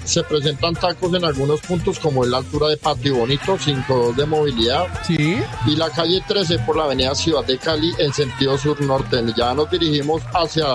se presentan tacos en algunos puntos, como en la altura de Patio Bonito, 5 de movilidad. Sí. Y la calle 13 por la avenida Ciudad de Cali en sentido sur-norte. Ya nos dirigimos hacia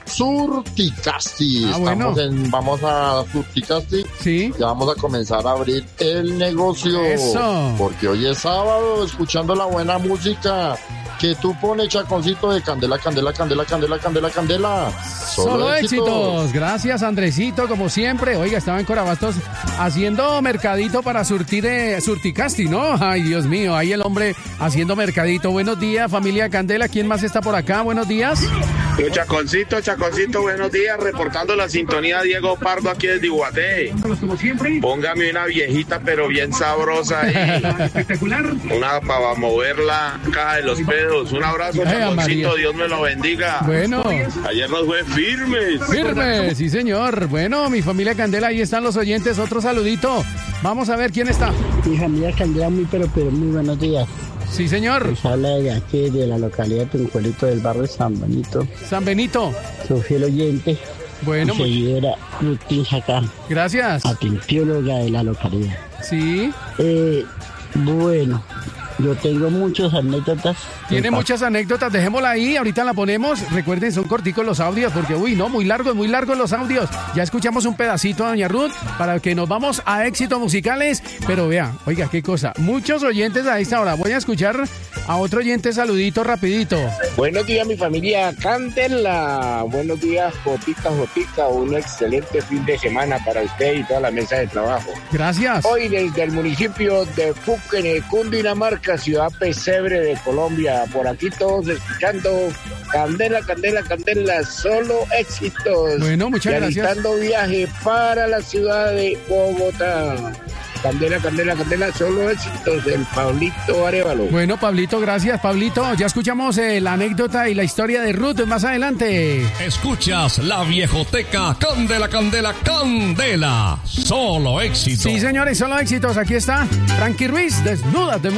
Surticasti. Bueno. Vamos a Surticasti. Sí. Ya vamos a comenzar a abrir el negocio. Eso. Porque hoy es sábado, escuchando la buena música que tú pones, Chaconcito, de candela, candela, candela, candela, candela, candela. Solo éxitos. Gracias, Andresito, como siempre. Oiga, estaba en Corabastos haciendo mercadito para surtir Surticasti, ¿no? Ay, Dios mío, ahí el hombre haciendo mercadito. Buenos días, familia Candela. ¿Quién más está por acá? Buenos días. Yo, Chaconcito, buenos días. Reportando la sintonía Diego Pardo aquí desde Iguaté. Póngame una viejita, pero bien sabrosa ahí. Espectacular. Una para mover la caja de los pedos. Un abrazo, Chaconcito. María. Dios me lo bendiga. Bueno. Ayer nos fue firmes. Firme, sí señor. Bueno, mi familia Candela, ahí están los oyentes. Otro saludito. Vamos a ver quién está. Mi familia Candela, pero muy buenos días. Sí señor. Les habla de aquí, de la localidad de Tunjuelito, del barrio San Benito. San Benito. Soy fiel oyente. Bueno, y seguidora Rutín acá, gracias. atencióloga de la localidad. Sí. Bueno, yo tengo muchas anécdotas. Tiene muchas anécdotas, dejémosla ahí, ahorita la ponemos. Recuerden, son corticos los audios, porque muy largos los audios. Ya escuchamos un pedacito a doña Ruth, para que nos vamos a éxitos musicales. Pero vea, oiga, qué cosa, muchos oyentes a esta hora. Voy a escuchar a otro oyente, saludito rapidito. Buenos días, mi familia Candela. Buenos días, Jotica. Un excelente fin de semana para usted y toda la mesa de trabajo. Gracias. Hoy desde el municipio de Fuquene, Cundinamarca, ciudad pesebre de Colombia. Por aquí todos escuchando Candela, Candela, Candela, solo éxitos. Bueno, muchas gracias. Realizando viaje para la ciudad de Bogotá. Candela, Candela, Candela, solo éxitos del Pablito Arevalo. Bueno, Pablito, gracias, Pablito. Ya escuchamos la anécdota y la historia de Ruth más adelante. Escuchas la viejoteca Candela, Candela, Candela. Solo éxitos. Sí, señores, solo éxitos. Aquí está Frankie Ruiz, Desnúdate.